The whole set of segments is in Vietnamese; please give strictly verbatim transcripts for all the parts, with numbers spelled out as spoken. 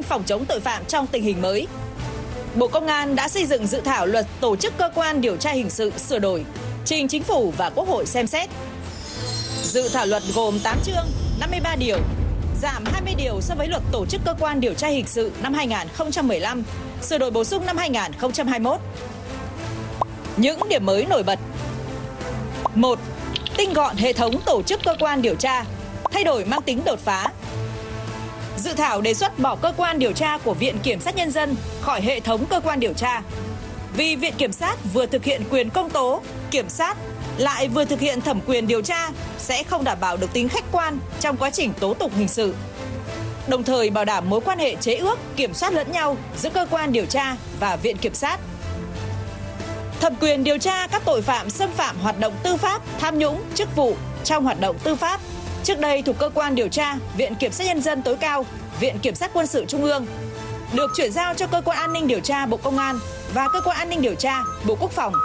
tranh phòng chống tội phạm trong tình hình mới. Bộ Công an đã xây dựng dự thảo luật tổ chức cơ quan điều tra hình sự sửa đổi, trình Chính phủ và Quốc hội xem xét. Dự thảo luật gồm tám chương, năm mươi ba điều, giảm hai mươi điều so với luật tổ chức cơ quan điều tra hình sự năm hai nghìn không trăm mười lăm, sửa đổi bổ sung năm hai nghìn không trăm hai mươi mốt. Những điểm mới nổi bật. một. Tinh gọn hệ thống tổ chức cơ quan điều tra, thay đổi mang tính đột phá. Dự thảo đề xuất bỏ cơ quan điều tra của Viện Kiểm sát Nhân dân khỏi hệ thống cơ quan điều tra. Vì Viện Kiểm sát vừa thực hiện quyền công tố, kiểm sát, lại vừa thực hiện thẩm quyền điều tra sẽ không đảm bảo được tính khách quan trong quá trình tố tụng hình sự. Đồng thời bảo đảm mối quan hệ chế ước, kiểm soát lẫn nhau giữa cơ quan điều tra và Viện Kiểm sát. Thẩm quyền điều tra các tội phạm xâm phạm hoạt động tư pháp, tham nhũng, chức vụ trong hoạt động tư pháp. Trước đây thuộc cơ quan điều tra Viện Kiểm sát Nhân dân tối cao, Viện Kiểm sát Quân sự Trung ương, được chuyển giao cho cơ quan an ninh điều tra Bộ Công an và cơ quan an ninh điều tra Bộ Quốc phòng.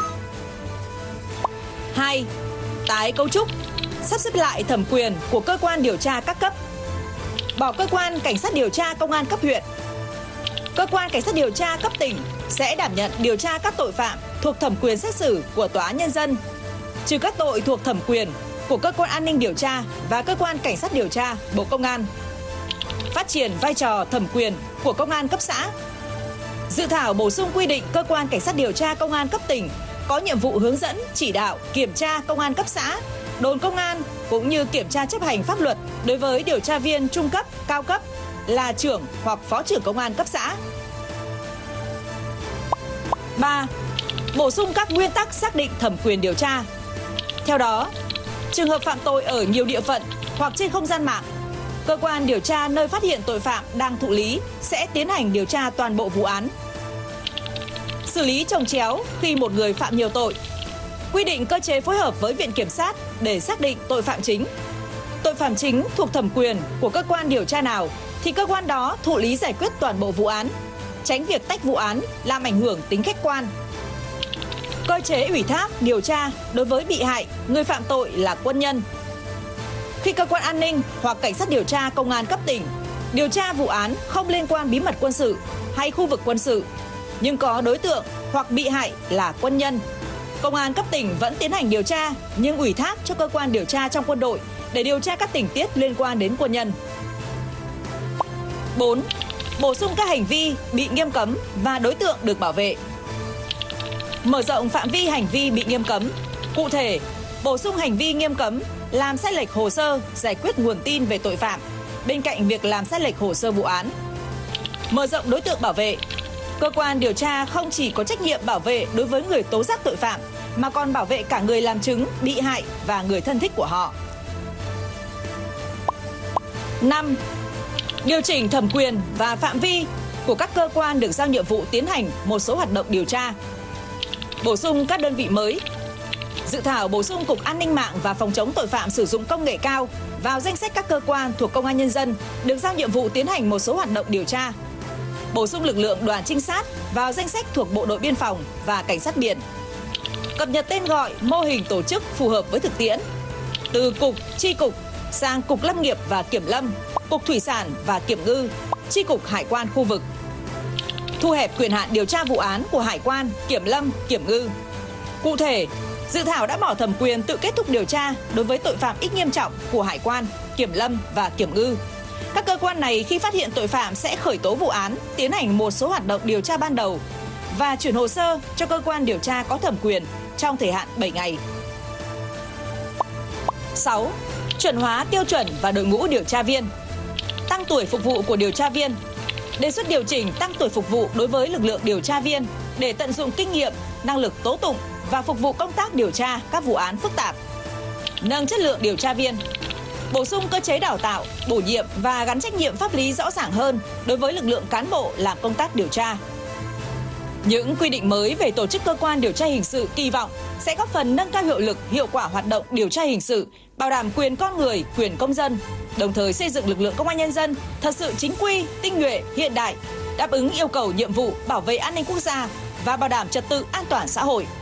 hai. Tái cấu trúc, sắp xếp lại thẩm quyền của cơ quan điều tra các cấp. Bỏ cơ quan cảnh sát điều tra công an cấp huyện. Cơ quan cảnh sát điều tra cấp tỉnh sẽ đảm nhận điều tra các tội phạm thuộc thẩm quyền xét xử của Tòa án Nhân dân, trừ các tội thuộc thẩm quyền của cơ quan an ninh điều tra và cơ quan cảnh sát điều tra Bộ Công an. Phát triển vai trò thẩm quyền của công an cấp xã. Dự thảo bổ sung quy định cơ quan cảnh sát điều tra công an cấp tỉnh có nhiệm vụ hướng dẫn, chỉ đạo, kiểm tra công an cấp xã, đồn công an cũng như kiểm tra chấp hành pháp luật đối với điều tra viên trung cấp, cao cấp là trưởng hoặc phó trưởng công an cấp xã. ba. Bổ sung các nguyên tắc xác định thẩm quyền điều tra. Theo đó, trường hợp phạm tội ở nhiều địa phận hoặc trên không gian mạng, cơ quan điều tra nơi phát hiện tội phạm đang thụ lý sẽ tiến hành điều tra toàn bộ vụ án. Xử lý chồng chéo khi một người phạm nhiều tội. Quy định cơ chế phối hợp với Viện Kiểm sát để xác định tội phạm chính. Tội phạm chính thuộc thẩm quyền của cơ quan điều tra nào thì cơ quan đó thụ lý giải quyết toàn bộ vụ án, tránh việc tách vụ án làm ảnh hưởng tính khách quan. Cơ chế ủy thác điều tra đối với bị hại, người phạm tội là quân nhân. Khi cơ quan an ninh hoặc cảnh sát điều tra công an cấp tỉnh điều tra vụ án không liên quan bí mật quân sự hay khu vực quân sự, nhưng có đối tượng hoặc bị hại là quân nhân, công an cấp tỉnh vẫn tiến hành điều tra nhưng ủy thác cho cơ quan điều tra trong quân đội để điều tra các tình tiết liên quan đến quân nhân. bốn. Bổ sung các hành vi bị nghiêm cấm và đối tượng được bảo vệ. Mở rộng phạm vi hành vi bị nghiêm cấm. Cụ thể, bổ sung hành vi nghiêm cấm làm sai lệch hồ sơ, giải quyết nguồn tin về tội phạm, bên cạnh việc làm sai lệch hồ sơ vụ án. Mở rộng đối tượng bảo vệ. Cơ quan điều tra không chỉ có trách nhiệm bảo vệ đối với người tố giác tội phạm, mà còn bảo vệ cả người làm chứng, bị hại và người thân thích của họ. năm. Điều chỉnh thẩm quyền và phạm vi của các cơ quan được giao nhiệm vụ tiến hành một số hoạt động điều tra. Bổ sung các đơn vị mới. Dự thảo bổ sung Cục An ninh mạng và Phòng chống tội phạm sử dụng công nghệ cao vào danh sách các cơ quan thuộc Công an Nhân dân được giao nhiệm vụ tiến hành một số hoạt động điều tra. Bổ sung lực lượng đoàn trinh sát vào danh sách thuộc Bộ đội Biên phòng và Cảnh sát biển. Cập nhật tên gọi, mô hình tổ chức phù hợp với thực tiễn. Từ cục, chi cục sang Cục Lâm nghiệp và Kiểm lâm, Cục Thủy sản và Kiểm ngư, chi cục Hải quan khu vực. Thu hẹp quyền hạn điều tra vụ án của Hải quan, Kiểm lâm, Kiểm ngư. Cụ thể, dự thảo đã bỏ thẩm quyền tự kết thúc điều tra đối với tội phạm ít nghiêm trọng của Hải quan, Kiểm lâm và Kiểm ngư. Các cơ quan này khi phát hiện tội phạm sẽ khởi tố vụ án, tiến hành một số hoạt động điều tra ban đầu và chuyển hồ sơ cho cơ quan điều tra có thẩm quyền trong thời hạn bảy ngày. sáu. Chuẩn hóa tiêu chuẩn và đội ngũ điều tra viên. Tăng tuổi phục vụ của điều tra viên. Đề xuất điều chỉnh tăng tuổi phục vụ đối với lực lượng điều tra viên để tận dụng kinh nghiệm, năng lực tố tụng và phục vụ công tác điều tra các vụ án phức tạp. Nâng chất lượng điều tra viên. Bổ sung cơ chế đào tạo, bổ nhiệm và gắn trách nhiệm pháp lý rõ ràng hơn đối với lực lượng cán bộ làm công tác điều tra. Những quy định mới về tổ chức cơ quan điều tra hình sự kỳ vọng sẽ góp phần nâng cao hiệu lực, hiệu quả hoạt động điều tra hình sự, bảo đảm quyền con người, quyền công dân, đồng thời xây dựng lực lượng Công an Nhân dân thật sự chính quy, tinh nhuệ, hiện đại, đáp ứng yêu cầu nhiệm vụ bảo vệ an ninh quốc gia và bảo đảm trật tự an toàn xã hội.